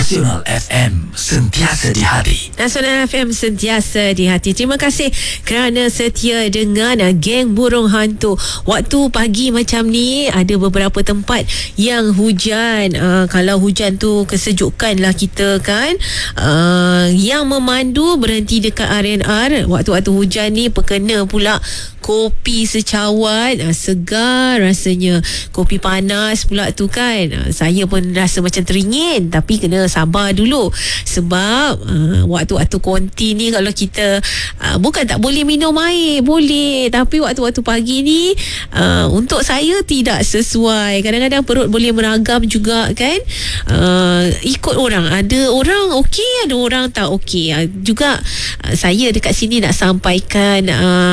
Nasional FM, sentiasa di hati. Nasional FM, sentiasa di hati. Terima kasih kerana setia dengan geng burung hantu. Waktu pagi macam ni ada beberapa tempat yang hujan. Kalau hujan tu kesejukan lah kita kan. Yang memandu berhenti dekat R&R. Waktu-waktu hujan ni perkena pula kopi secawan. Segar rasanya. Kopi panas pula tu kan. Saya pun rasa macam teringin, tapi kena sabar dulu sebab waktu-waktu konti ni kalau kita bukan tak boleh minum air, boleh, tapi waktu-waktu pagi ni untuk saya tidak sesuai. Kadang-kadang perut boleh meragam juga kan. Ikut orang, ada orang okey, ada orang tak okey. Juga saya dekat sini nak sampaikan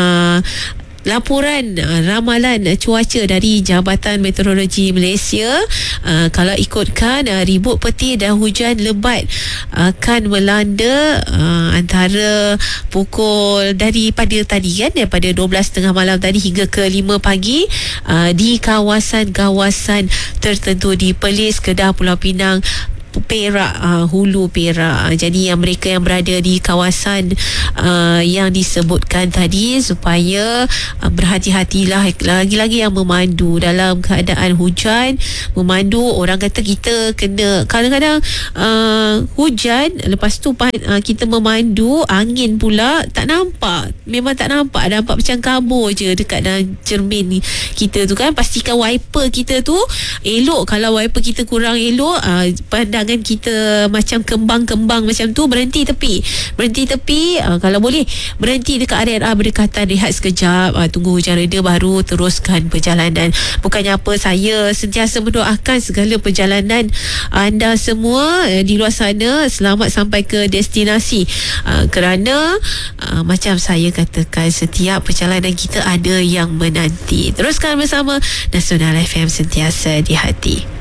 laporan ramalan cuaca dari Jabatan Meteorologi Malaysia. Kalau ikutkan ribut petir dan hujan lebat akan melanda antara pukul daripada tadi kan, daripada 12.30 malam tadi hingga ke 5 pagi di kawasan-kawasan tertentu di Perlis, Kedah, Pulau Pinang, Perak, Hulu Perak. Jadi yang mereka yang berada di kawasan yang disebutkan tadi supaya berhati-hatilah. Lagi-lagi yang memandu dalam keadaan hujan, memandu, orang kata kita kena kadang-kadang hujan, lepas tu kita memandu, angin pula tak nampak, memang tak nampak, macam kabur je dekat dalam cermin ni kita tu kan. Pastikan wiper kita tu elok. Kalau wiper kita kurang elok, pandangan kita macam kembang-kembang macam tu, berhenti tepi. Kalau boleh berhenti dekat area berdekatan, rehat sekejap, tunggu hujan reda baru teruskan perjalanan. Bukannya apa, saya sentiasa mendoakan segala perjalanan anda semua di luar sana selamat sampai ke destinasi. Kerana macam saya katakan, setiap perjalanan kita ada yang menanti. Teruskan bersama Nasional FM, sentiasa di hati.